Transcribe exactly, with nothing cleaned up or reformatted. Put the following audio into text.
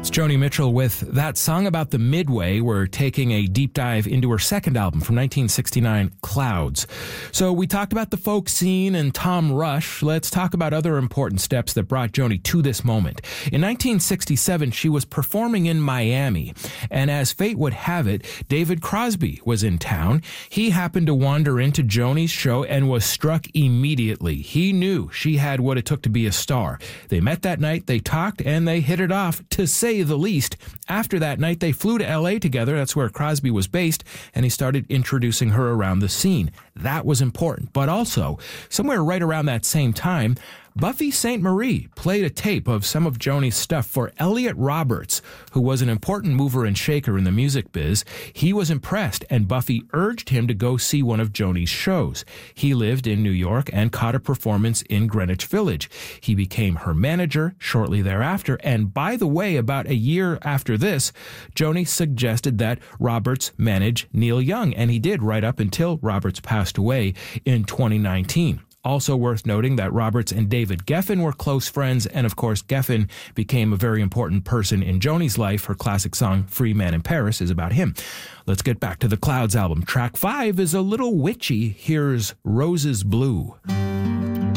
Joni Mitchell with that song about the Midway. We're taking a deep dive into her second album from nineteen sixty-nine, Clouds. So we talked about the folk scene and Tom Rush. Let's talk about other important steps that brought Joni to this moment. In nineteen sixty-seven, she was performing in Miami, and as fate would have it, David Crosby was in town. He happened to wander into Joni's show and was struck immediately. He knew she had what it took to be a star. They met that night, they talked, and they hit it off, to say the least. After that night, they flew to L A together. That's where Crosby was based, and he started introducing her around the scene. That was important. But also, somewhere right around that same time, Buffy Sainte Marie played a tape of some of Joni's stuff for Elliot Roberts, who was an important mover and shaker in the music biz. He was impressed, and Buffy urged him to go see one of Joni's shows. He lived in New York and caught a performance in Greenwich Village. He became her manager shortly thereafter, and by the way, about a year after this, Joni suggested that Roberts manage Neil Young, and he did right up until Roberts passed away in twenty nineteen. Also worth noting that Roberts and David Geffen were close friends, and of course Geffen became a very important person in Joni's life. Her classic song, Free Man in Paris, is about him. Let's get back to the Clouds album. Track five is a little witchy. Here's Roses Blue.